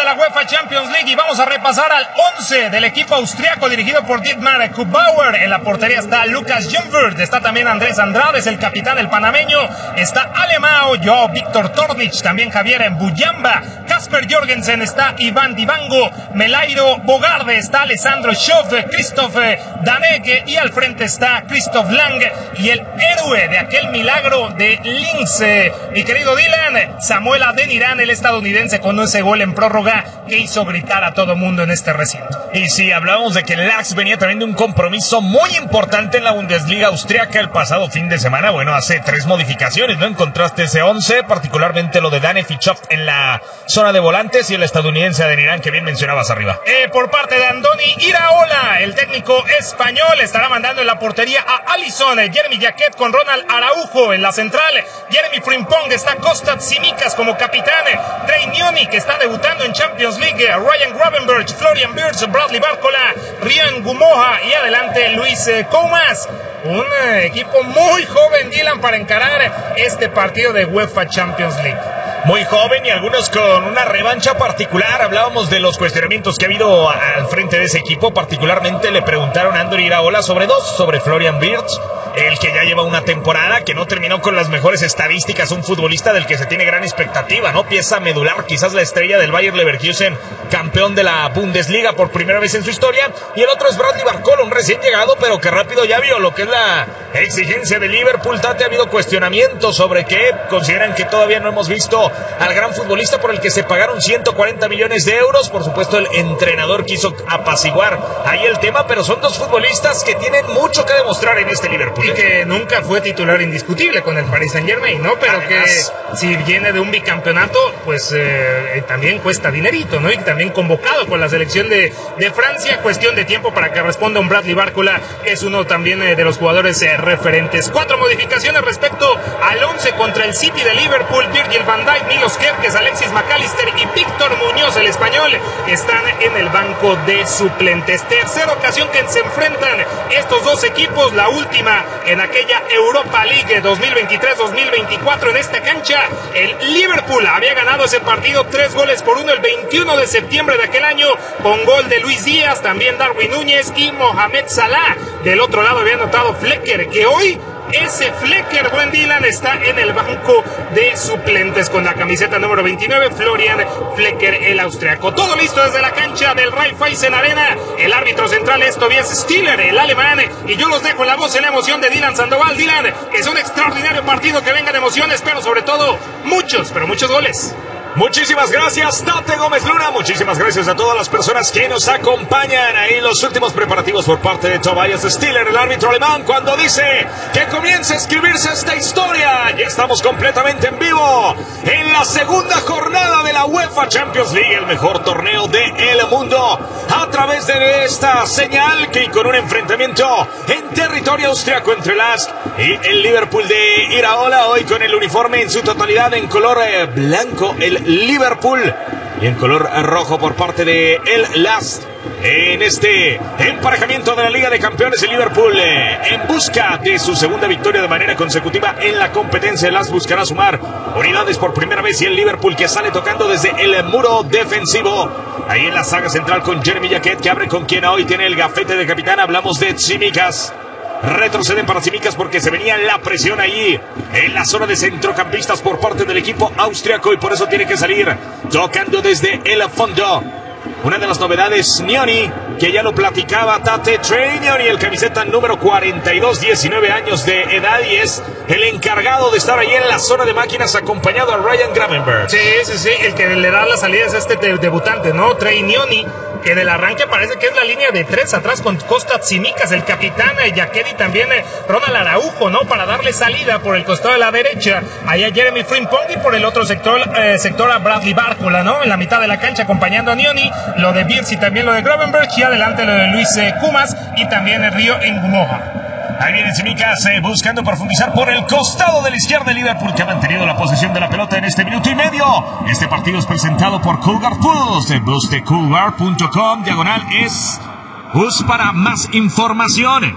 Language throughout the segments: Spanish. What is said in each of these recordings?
la UEFA Champions League y vamos a repasar al 11 del equipo austriaco dirigido por Dietmar Kubauer. En la portería está Lucas Jungwirth, está también Andrés Andrade, es el capitán, el panameño, está Alemão, Joao Víctor Tornich, también Javier Mbuyamba, Kasper Jorgensen, está Iván Divango, Melairo Bogarde, está Alessandro Schoff, Christoph Danegg y al frente está Christoph Lang y el héroe de aquel milagro de Linz, mi querido Dylan, Samuel Adeniran, el estadounidense, con ese gol en prórroga que hizo gritar a todo mundo en este recinto. Y sí, hablábamos de que el Ajax venía también de un compromiso muy importante en la Bundesliga austriaca el pasado fin de semana. Bueno, hace 3 modificaciones, ¿no? Encontraste ese 11, particularmente lo de Dane Fichov en la zona de volantes y el estadounidense Adeniran que bien mencionabas arriba. Por parte de Andoni Iraola, el técnico español estará mandando en la portería a Alisson, Jeremy Jacquet con Ronald Araujo en la central, Jeremy Frimpong, está Kostas Tsimikas como capitán, Trey Noni que está debutando en Champions League, Ryan Gravenberch, Florian Wirtz, Bradley Barcola, Ryan Gumoja y adelante Luis Comas. Un equipo muy joven, Dylan, para encarar este partido de UEFA Champions League. Muy joven y algunos con una revancha particular. Hablábamos de los cuestionamientos que ha habido al frente de ese equipo. Particularmente le preguntaron a Andoni Iraola sobre Florian Wirtz, el que ya lleva una temporada, que no terminó con las mejores estadísticas, un futbolista del que se tiene gran expectativa, ¿no? Pieza medular, quizás la estrella del Bayer Leverkusen, campeón de la Bundesliga por primera vez en su historia. Y el otro es Bradley Barcola, un recién llegado, pero que rápido ya vio lo que es la exigencia de Liverpool. Tate, ha habido cuestionamientos sobre que consideran que todavía no hemos visto al gran futbolista por el que se pagaron 140 millones de euros. Por supuesto, el entrenador quiso apaciguar ahí el tema, pero son dos futbolistas que tienen mucho que demostrar en este Liverpool. Y que nunca fue titular indiscutible con el Paris Saint-Germain, ¿no? Pero además, que si viene de un bicampeonato, pues también cuesta dinerito, ¿no? Y también convocado con la selección de Francia. Cuestión de tiempo para que responda un Bradley Barcola, que es uno también de los jugadores referentes. 4 modificaciones respecto al 11 contra el City de Liverpool. Virgil van Dijk, Milos Kerkez, Alexis McAllister y Víctor Muñoz, el español, están en el banco de suplentes. Tercera ocasión que se enfrentan estos dos equipos, la última en aquella Europa League 2023-2024 en esta cancha. El Liverpool había ganado ese partido 3-1 el 21 de septiembre de aquel año, con gol de Luis Díaz, también Darwin Núñez y Mohamed Salah. Del otro lado había anotado Flecker, que hoy ese Flecker, buen Dylan, está en el banco de suplentes con la camiseta número 29, Florian Flecker, el austriaco. Todo listo desde la cancha del Raiffeisen Arena. El árbitro central es Tobias Stiller, el alemán, y yo los dejo en la voz, en la emoción de Dylan Sandoval. Dylan, es un extraordinario partido, que vengan emociones, pero sobre todo muchos, pero muchos goles. Muchísimas gracias, Tate Gómez Luna. Muchísimas gracias a todas las personas que nos acompañan ahí en los últimos preparativos por parte de Tobias Stiller, el árbitro alemán, cuando dice que comience a escribirse esta historia. Ya estamos completamente en vivo en la segunda jornada de la UEFA Champions League, el mejor torneo del mundo, a través de esta señal, que con un enfrentamiento en territorio austriaco entre el ASK y el Liverpool de Iraola, hoy con el uniforme en su totalidad en color blanco, el Liverpool, y en color rojo por parte de el LASK. En este emparejamiento de la Liga de Campeones, el Liverpool en busca de su segunda victoria de manera consecutiva en la competencia. El LASK buscará sumar unidades por primera vez, y el Liverpool, que sale tocando desde el muro defensivo ahí en la saga central con Jeremy Jacquet, que abre con quien hoy tiene el gafete de capitán. Hablamos de Tsimikas. Retroceden para Tsimikas porque se venía la presión ahí en la zona de centrocampistas por parte del equipo austriaco, y por eso tiene que salir tocando desde el fondo. Una de las novedades, Noni, que ya lo platicaba Tate, Trey Noni, el camiseta número 42, 19 años de edad, y es el encargado de estar ahí en la zona de máquinas acompañado a Ryan Gravenberch. Sí, el que le da las salidas a este debutante, ¿no? Trey Noni, que del arranque parece que es la línea de 3 atrás con Kostas Tsimikas, el capitán, Jacquet, y también Ronald Araujo, ¿no? Para darle salida por el costado de la derecha ahí a Jeremy Frimpong, y por el otro sector a Bradley Barcola, ¿no? En la mitad de la cancha acompañando a Noni, lo de Wirtz y también lo de Gravenberch, y adelante lo de Luis Comas y también el Río en Gumoja. Ahí viene Tsimikas buscando profundizar por el costado de la izquierda. Liverpool, que ha mantenido la posesión de la pelota en este minuto y medio. Este partido es presentado por Cougar Plus. Busque cougar.com/es para más información.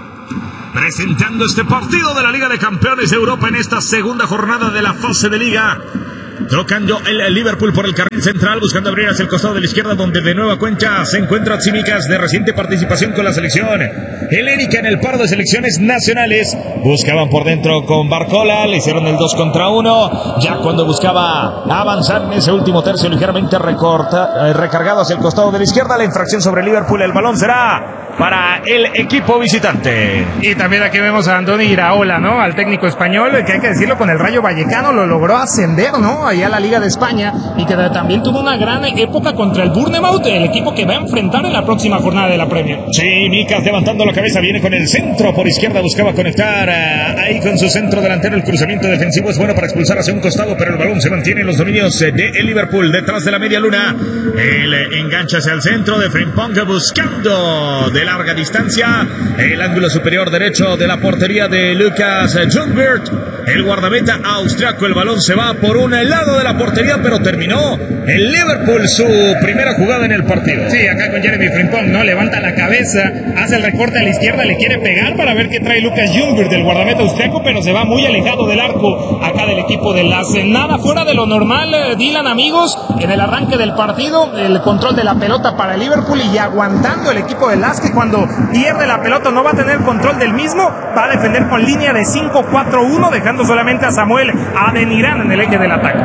Presentando este partido de la Liga de Campeones de Europa en esta segunda jornada de la fase de Liga. Tocando el Liverpool por el carril central, buscando abrir hacia el costado de la izquierda, donde de nueva cuenta se encuentra Tsimikas, de reciente participación con la selección helénica en el par de selecciones nacionales. Buscaban por dentro con Barcola, le hicieron el 2 contra 1. Ya cuando buscaba avanzar en ese último tercio, ligeramente recargado hacia el costado de la izquierda, la infracción sobre Liverpool. El balón será para el equipo visitante. Y también aquí vemos a Andoni Iraola, ¿no? Al técnico español, que hay que decirlo, con el Rayo Vallecano lo logró ascender, ¿no? Allá a la Liga de España, y que también tuvo una gran época contra el Bournemouth, el equipo que va a enfrentar en la próxima jornada de la Premier. Sí, Micas levantando la cabeza, viene con el centro por izquierda, buscaba conectar ahí con su centro delantero. El cruzamiento defensivo es bueno para expulsar hacia un costado, pero el balón se mantiene en los dominios de el Liverpool, detrás de la media luna. El engancha hacia el centro de Frimpong, buscando de larga distancia el ángulo superior derecho de la portería de Lucas Ljungberg, el guardameta austriaco. El balón se va por un lado de la portería, pero terminó el Liverpool su primera jugada en el partido. Sí, acá con Jeremy Frimpong, ¿no? Levanta la cabeza, hace el recorte a la izquierda, le quiere pegar para ver qué trae Lucas Ljungberg, del guardameta austriaco, pero se va muy alejado del arco acá del equipo de las. Nada fuera de lo normal, Dylan, amigos, en el arranque del partido, el control de la pelota para el Liverpool y aguantando el equipo de las, que cuando pierde la pelota no va a tener control del mismo, va a defender con línea de 5-4-1, dejando solamente a Samuel Adeniran en el eje del ataque.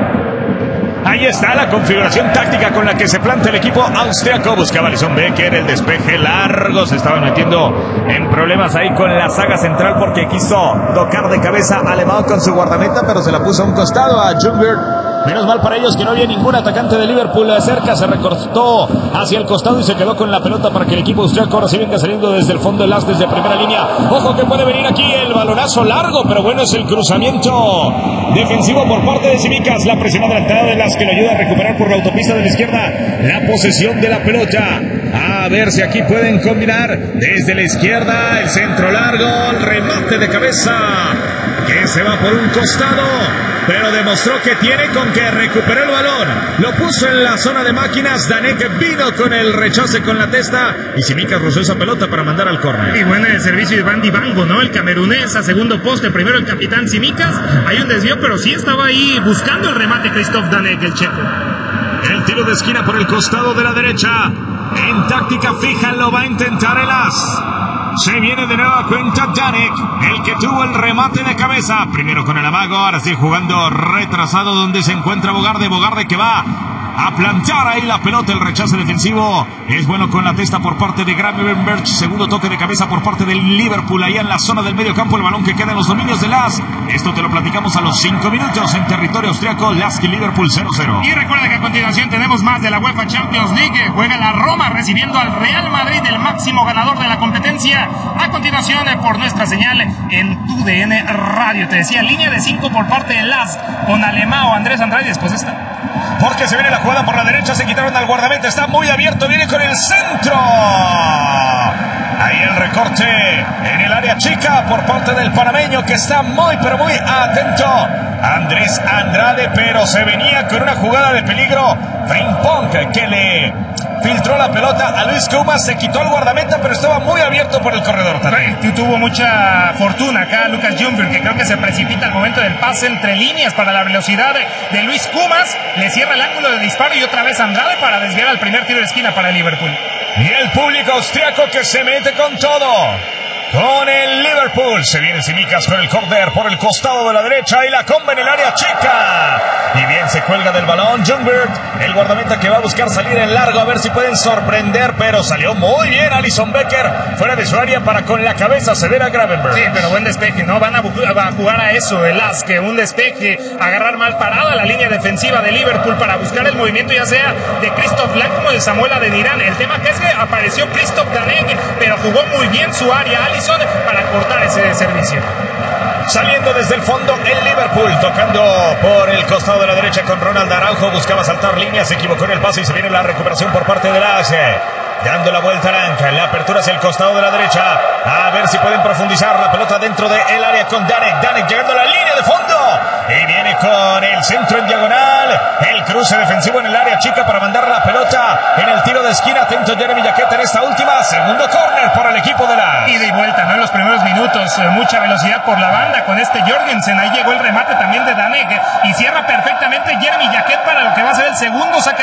Ahí está la configuración táctica con la que se planta el equipo austriaco. Buscaba Alisson Becker, el despeje largo. Se estaban metiendo en problemas ahí con la saga central porque quiso tocar de cabeza a Alemão con su guardameta, pero se la puso a un costado a Ljungberg. Menos mal para ellos que no había ningún atacante de Liverpool cerca. Se recortó hacia el costado y se quedó con la pelota para que el equipo austriaco ahora sí venga saliendo desde el fondo del as, desde primera línea. Ojo que puede venir aquí el balonazo largo, pero bueno, es el cruzamiento defensivo por parte de Tsimikas. La presión adelantada de las que lo ayuda a recuperar por la autopista de la izquierda la posesión de la pelota. A ver si aquí pueden combinar desde la izquierda el centro largo, el remate de cabeza que se va por un costado, pero demostró que tiene con que recuperó el balón. Lo puso en la zona de máquinas. Danek vino con el rechace con la testa y Tsimikas rozó esa pelota para mandar al córner. Y bueno, el servicio de Van Dibango, ¿no? El camerunés a segundo poste. Primero el capitán Tsimikas. Hay un desvío, pero sí estaba ahí buscando el remate Christoph Danek, el checo. El tiro de esquina por el costado de la derecha. En táctica fija lo va a intentar el as. Se viene de nueva cuenta Danek, el que tuvo el remate de cabeza. Primero con el amago, ahora sí jugando retrasado donde se encuentra Bogarde. Bogarde que va a plantar ahí la pelota. El rechace defensivo es bueno con la testa por parte de Gravenberch. Segundo toque de cabeza por parte del Liverpool ahí en la zona del medio campo. El balón que queda en los dominios de Lask. Esto te lo platicamos a los 5 minutos en territorio austriaco. Lask y Liverpool 0-0. Y recuerda que a continuación tenemos más de la UEFA Champions League. Juega la Roma recibiendo al Real Madrid, el máximo ganador de la competencia. A continuación por nuestra señal en TUDN Radio. Te decía, línea de 5 por parte de Lask con Alemão, Andrés Andrade y después esta. Porque se viene la jugada por la derecha, se quitaron al guardameta, está muy abierto, viene con el centro. Ahí el recorte en el área chica por parte del panameño que está muy pero muy atento. Andrés Andrade, pero se venía con una jugada de peligro. Frimpong que le filtró la pelota a Luis Kumas, se quitó el guardameta, pero estaba muy abierto por el corredor también. Tuvo mucha fortuna acá Lucas Ljungberg, que creo que se precipita al momento del pase entre líneas para la velocidad de Luis Kumas. Le cierra el ángulo de disparo y otra vez Andrade para desviar al primer tiro de esquina para el Liverpool. Y el público austriaco que se mete con todo. Con el Liverpool se viene Tsimikas con el córner por el costado de la derecha y la comba en el área chica. Y bien se cuelga del balón Ljungberg, el guardameta que va a buscar salir en largo a ver si pueden sorprender, pero salió muy bien Alisson Becker fuera de su área para con la cabeza ceder a Gravenberch. Sí, pero buen despeje, ¿no? Van a jugar a eso, el as, que un despeje, agarrar mal parada la línea defensiva de Liverpool para buscar el movimiento ya sea de Christoph Lahm como de Samuel Adeniran. El tema que es que apareció Christoph Danek, pero jugó muy bien su área para cortar ese servicio. Saliendo desde el fondo el Liverpool, tocando por el costado de la derecha con Ronald Araujo, buscaba saltar líneas, se equivocó en el pase y se viene la recuperación por parte de Lask. Dando la vuelta a Lanka, la apertura hacia el costado de la derecha, a ver si pueden profundizar la pelota dentro del área con Danek. Danek llegando a la línea de fondo y viene con el centro en diagonal, el cruce defensivo en el área chica para mandar la pelota en el tiro de esquina. Atento Jeremy Jacquet en esta última. Segundo córner por el equipo de la ida y vuelta, ¿no? En los primeros minutos, mucha velocidad por la banda con este Jorgensen. Ahí llegó el remate también de Daneg y cierra perfectamente Jeremy Jacquet para lo que va a ser el segundo saque